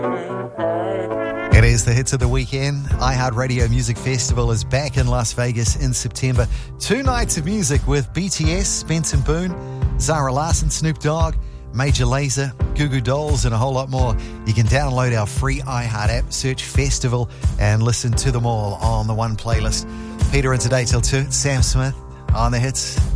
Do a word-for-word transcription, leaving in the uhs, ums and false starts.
It is the hits of the weekend. iHeartRadio Music Festival is back in Las Vegas in September. Two nights of music with B T S, Benson Boone, Zara Larsson, Snoop Dogg, Major Lazer, Goo Goo Dolls, and a whole lot more. You can download our free iHeart app, search Festival, and listen to them all on the one playlist. Peter in today till two. Sam Smith on the hits.